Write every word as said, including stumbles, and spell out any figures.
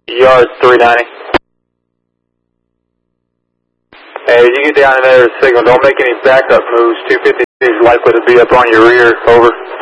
Yard three ninety. Hey, as you get down in there, signal, don't make any backup moves. two fifty is likely to be up on your rear. Over.